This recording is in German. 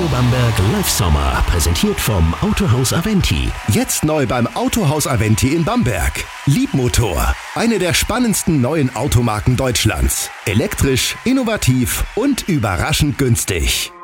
Radio Bamberg Live Sommer, präsentiert vom Autohaus Aventi. Jetzt neu beim Autohaus Aventi in Bamberg. Liebmotor, eine der spannendsten neuen Automarken Deutschlands. Elektrisch, innovativ und überraschend günstig.